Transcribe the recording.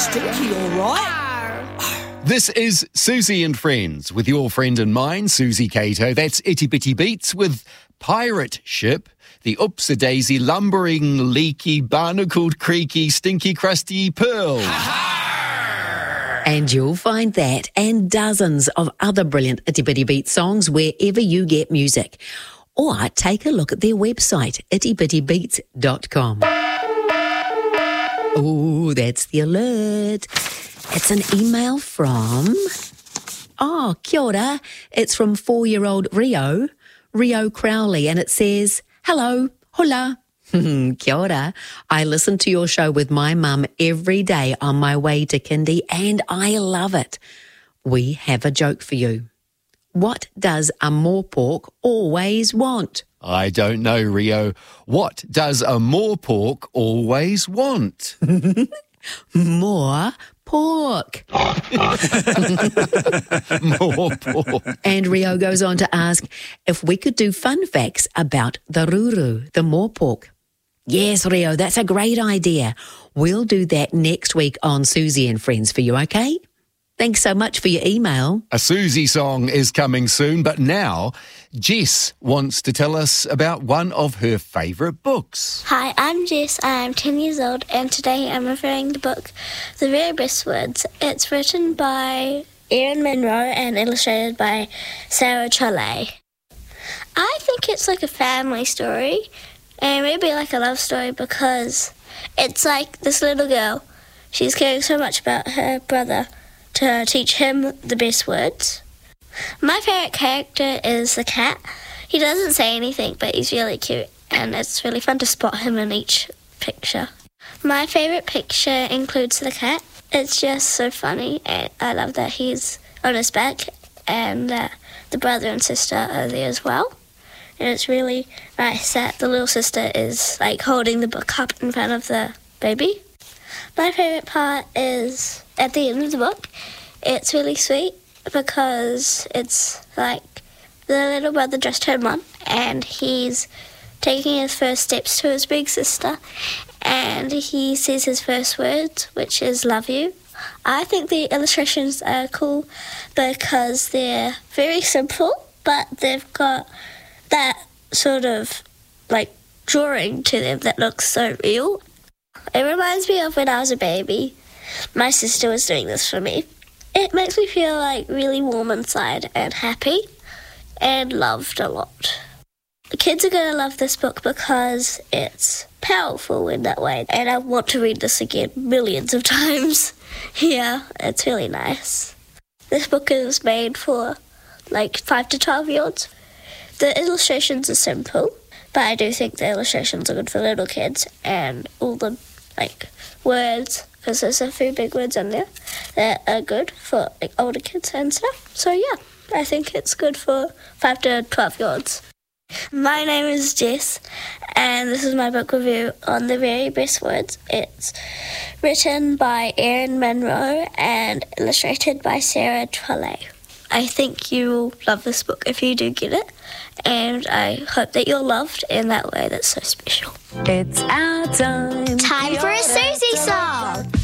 stinky, all right. This is Susie and Friends with your friend and mine, Susie Cato. That's Itty Bitty Beats with Pirate Ship, the Oops-a-daisy, lumbering, leaky, barnacled, creaky, stinky, crusty pearl. And you'll find that and dozens of other brilliant Itty Bitty Beat songs wherever you get music. Or take a look at their website, ittybittybeats.com. Oh, that's the alert. It's an email from... Oh, kia ora. It's from 4-year-old Rio Crowley, and it says, hello, hola. Kia ora. I listen to your show with my mum every day on my way to kindy, and I love it. We have a joke for you. What does a morepork always want? I don't know, Rio. What does a morepork always want? More pork. More pork. And Rio goes on to ask if we could do fun facts about the ruru, the morepork. Yes, Rio, that's a great idea. We'll do that next week on Susie and Friends for you, okay? Thanks so much for your email. A Susie song is coming soon, but now Jess wants to tell us about one of her favourite books. Hi, I'm Jess. I'm 10 years old, and today I'm reviewing the book The Very Best Words. It's written by Erin Munro and illustrated by Sarah Trolley. I think it's like a family story, and maybe like a love story, because it's like this little girl. She's caring so much about her brother to teach him the best words. My favourite character is the cat. He doesn't say anything, but he's really cute, and it's really fun to spot him in each picture. My favourite picture includes the cat. It's just so funny, and I love that he's on his back, and the brother and sister are there as well. And it's really nice that the little sister is like holding the book up in front of the baby. My favourite part is at the end of the book. It's really sweet because it's like the little brother just turned 1 and he's taking his first steps to his big sister, and he says his first words, which is love you. I think the illustrations are cool because they're very simple, but they've got that sort of like drawing to them that looks so real. It reminds me of when I was a baby. My sister was doing this for me. It makes me feel like really warm inside and happy and loved a lot. The kids are going to love this book because it's powerful in that way, and I want to read this again millions of times. Yeah, it's really nice. This book is made for like 5 to 12-year-olds. The illustrations are simple, but I do think the illustrations are good for little kids, and all the like words, because there's a few big words in there that are good for like older kids and stuff. So yeah, I think it's good for 5 to 12-year-olds. My name is Jess, and this is my book review on The Very Best Words. It's written by Erin Munro and illustrated by Sarah Trolley. I think you'll love this book if you do get it, and I hope that you're loved in that way that's so special. It's our time. Time for a Susie song!